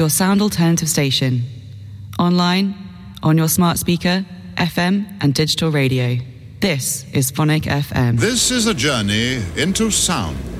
your sound alternative station. Online, on your smart speaker, FM and digital radio. This is Phonic FM. This is a journey into sound.